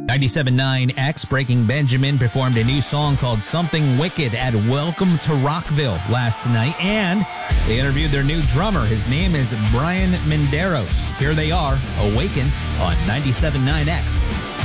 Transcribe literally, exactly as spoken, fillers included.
ninety-seven point nine X Breaking Benjamin performed a new song called Something Wicked at Welcome to Rockville last night, and they interviewed their new drummer. His name is Brian Menderos. Here they are, Awaken, on ninety-seven point nine X.